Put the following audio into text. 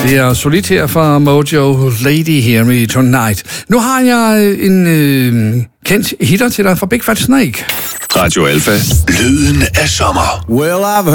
Det er Solitaire fra Mojo, Lady Hear Me Tonight. Nu har jeg en kendt hitter til dig fra Big Fat Snake. Radio Alpha. Lyden af sommer. Well, I've